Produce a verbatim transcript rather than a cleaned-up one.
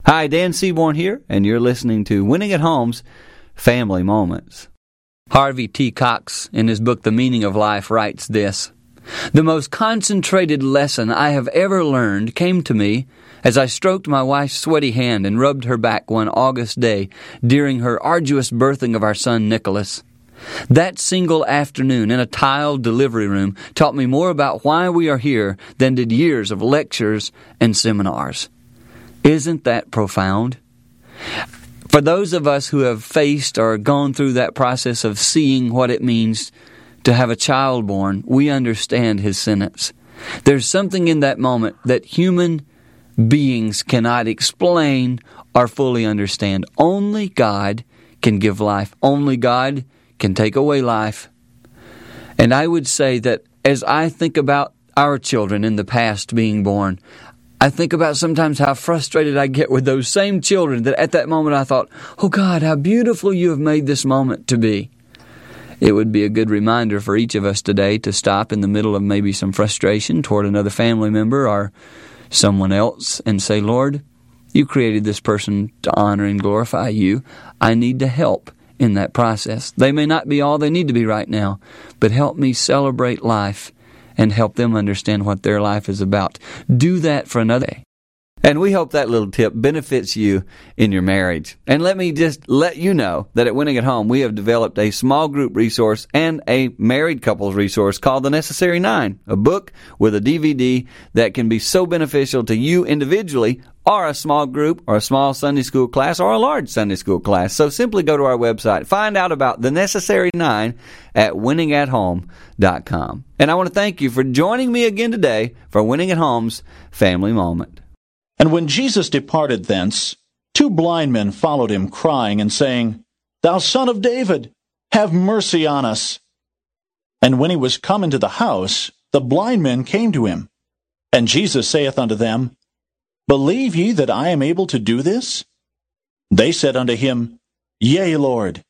Hi, Dan Seaborn here, and you're listening to Winning at Home's Family Moments. Harvey T. Cox, in his book The Meaning of Life, writes this: "The most concentrated lesson I have ever learned came to me as I stroked my wife's sweaty hand and rubbed her back one August day during her arduous birthing of our son Nicholas. That single afternoon in a tiled delivery room taught me more about why we are here than did years of lectures and seminars." Isn't that profound? For those of us who have faced or gone through that process of seeing what it means to have a child born, we understand his sentence. There's something in that moment that human beings cannot explain or fully understand. Only God can give life. Only God can take away life. And I would say that as I think about our children in the past being born, I think about sometimes how frustrated I get with those same children that at that moment I thought, "Oh God, how beautiful you have made this moment to be." It would be a good reminder for each of us today to stop in the middle of maybe some frustration toward another family member or someone else and say, "Lord, you created this person to honor and glorify you. I need to help in that process. They may not be all they need to be right now, but help me celebrate life and help them understand what their life is about." Do that for another day. And we hope that little tip benefits you in your marriage. And let me just let you know that at Winning at Home, we have developed a small group resource and a married couples resource called The Necessary Nine, a book with a D V D that can be so beneficial to you individually or a small group or a small Sunday school class or a large Sunday school class. So simply go to our website, find out about The Necessary Nine at winning at home dot com. And I want to thank you for joining me again today for Winning at Home's Family Moment. And when Jesus departed thence, two blind men followed him, crying and saying, "Thou Son of David, have mercy on us." And when he was come into the house, the blind men came to him. And Jesus saith unto them, "Believe ye that I am able to do this?" They said unto him, "Yea, Lord."